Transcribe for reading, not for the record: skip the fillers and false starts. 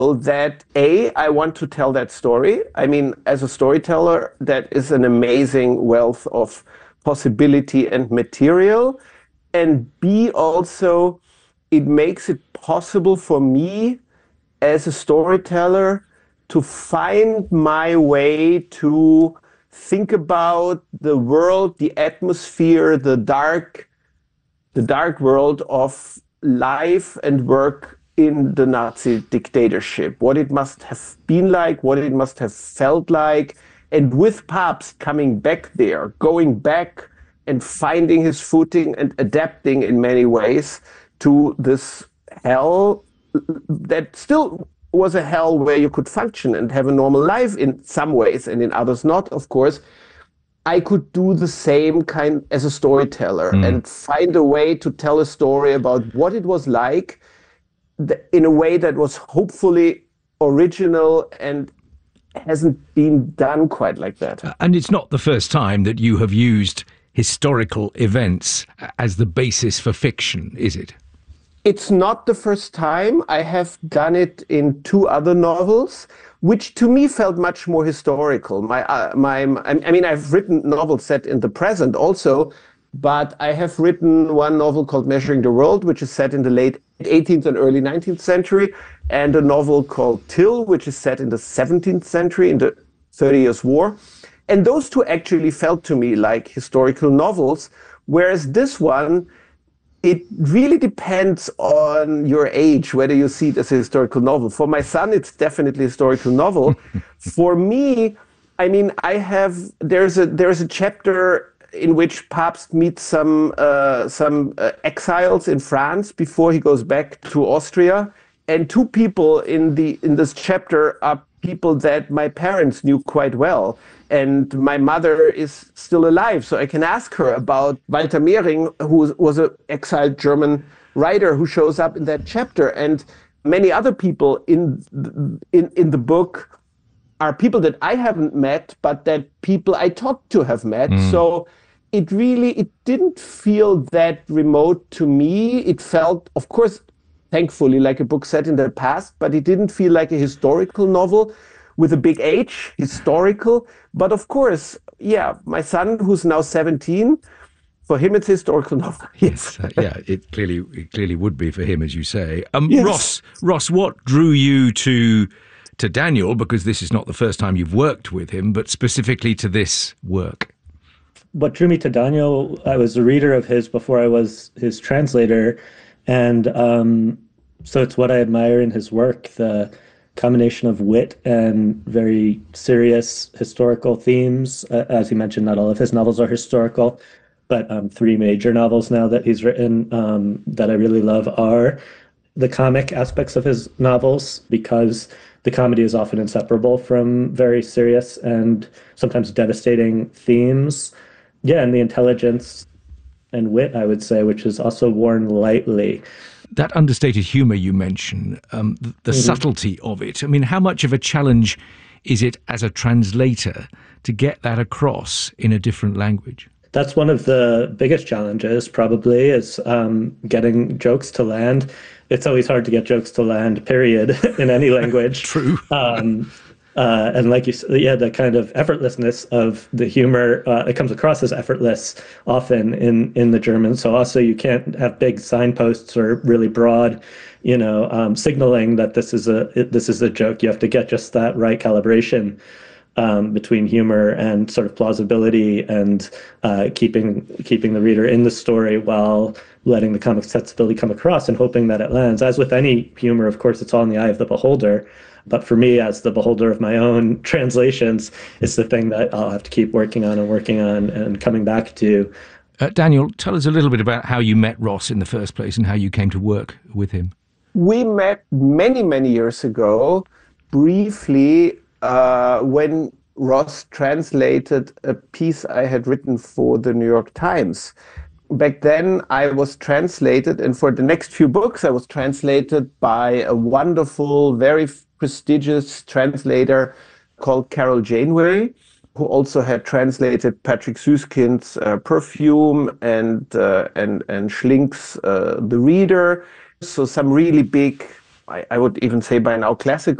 that I want to tell that story. I mean, as a storyteller, that is an amazing wealth of possibility and material. And B, also, it makes it possible for me as a storyteller to find my way to think about the world, the atmosphere, the dark world of life and work in the Nazi dictatorship, what it must have been like, what it must have felt like, and with Pabst coming back there, going back and finding his footing and adapting in many ways to this hell that still was a hell where you could function and have a normal life in some ways and in others not, of course. I could do the same kind as a storyteller and find a way to tell a story about what it was like in a way that was hopefully original and hasn't been done quite like that. And it's not the first time that you have used historical events as the basis for fiction, is it? It's not the first time. I have done it in 2 other novels, which to me felt much more historical. I mean, I've written novels set in the present also, but I have written one novel called Measuring the World, which is set in the late 18th and early 19th century, and a novel called Till, which is set in the 17th century, in the 30 Years' War. And those 2 actually felt to me like historical novels, whereas this one, it really depends on your age, whether you see it as a historical novel. For my son, it's definitely a historical novel. For me, I mean, there's a chapter in which Pabst meets some exiles in France before he goes back to Austria. And 2 people in this chapter are people that my parents knew quite well. And my mother is still alive, so I can ask her about Walter Mehring, who was an exiled German writer who shows up in that chapter. And many other people in the book are people that I haven't met, but that people I talked to have met. So it didn't feel that remote to me. It felt, of course, thankfully, like a book set in the past, but it didn't feel like a historical novel with a big H, historical. But of course, yeah, my son, who's now 17, for him it's a historical novel. Yes. Yeah, it clearly would be for him, as you say. Yes. Ross, what drew you to Daniel? Because this is not the first time you've worked with him, but specifically to this work. What drew me to Daniel, I was a reader of his before I was his translator. And so it's what I admire in his work, the combination of wit and very serious historical themes. As he mentioned, not all of his novels are historical, but 3 major novels now that he's written that I really love are the comic aspects of his novels, because the comedy is often inseparable from very serious and sometimes devastating themes. Yeah, and the intelligence and wit, I would say, which is also worn lightly. That understated humour you mention, the subtlety of it. I mean, how much of a challenge is it as a translator to get that across in a different language? That's one of the biggest challenges, probably, is getting jokes to land. It's always hard to get jokes to land, period, in any language. True. And like you said, yeah, the kind of effortlessness of the humor, it comes across as effortless often in the German. So also you can't have big signposts or really broad, signaling that this is a joke. You have to get just that right calibration between humor and sort of plausibility and keeping the reader in the story while letting the comic sensibility come across and hoping that it lands. As with any humor, of course, it's all in the eye of the beholder. But for me, as the beholder of my own translations, it's the thing that I'll have to keep working on and coming back to. Daniel, tell us a little bit about how you met Ross in the first place and how you came to work with him. We met many, many years ago, briefly, when Ross translated a piece I had written for the New York Times. Back then, I was translated, and for the next few books, I was translated by a wonderful, very prestigious translator called Carol Janeway, who also had translated Patrick Süskind's Perfume and Schlink's The Reader. So some really big I would even say by now classical